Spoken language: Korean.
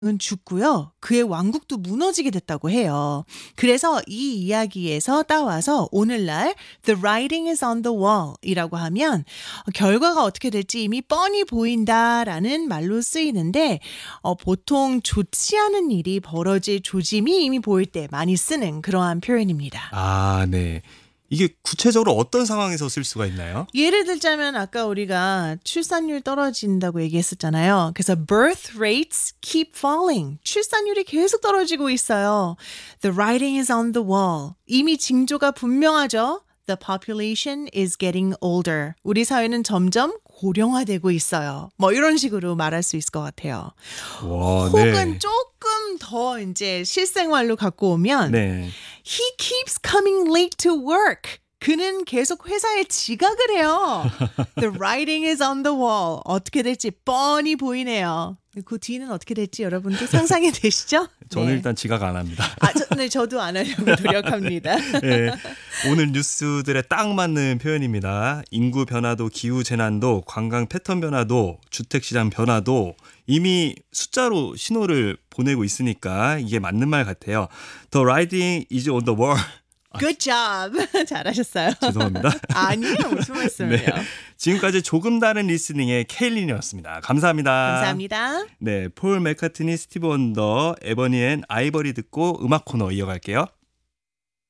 은 죽고요. 그의 왕국도 무너지게 됐다고 해요. 그래서 이 이야기에서 따와서 오늘날 The writing is on the wall 이라고 하면 결과가 어떻게 될지 이미 뻔히 보인다라는 말로 쓰이는데 보통 좋지 않은 일이 벌어질 조짐이 이미 보일 때 많이 쓰는 그러한 표현입니다. 아, 네. 이게 구체적으로 어떤 상황에서 쓸 수가 있나요? 예를 들자면 아까 우리가 출산율 떨어진다고 얘기했었잖아요. 그래서 birth rates keep falling. 출산율이 계속 떨어지고 있어요. The writing is on the wall. 이미 징조가 분명하죠. The population is getting older. 우리 사회는 점점 고령화되고 있어요. 뭐 이런 식으로 말할 수 있을 것 같아요. 와, 혹은 네. 조금 더 이제 실생활로 갖고 오면 네. He keeps coming late to work. 그는 계속 회사에 지각을 해요. The writing is on the wall. 어떻게 될지 뻔히 보이네요. 그 뒤는 어떻게 될지 여러분도 상상이 되시죠? 저는 네. 일단 지각 안 합니다. 네, 저도 안 하려고 노력합니다. 네, 오늘 뉴스들에 딱 맞는 표현입니다. 인구 변화도 기후 재난도 관광 패턴 변화도 주택 시장 변화도 이미 숫자로 신호를 보내고 있으니까 이게 맞는 말 같아요. The writing is on the wall. Good job. 잘하셨어요. 죄송합니다. 아니요, 무슨 말씀이에요. 네, 지금까지 조금 다른 리스닝의 케일린이었습니다. 감사합니다. 감사합니다. 네, 폴 맥카트니, 스티브 원더, 에버니 앤 아이버리 듣고 음악 코너 이어갈게요.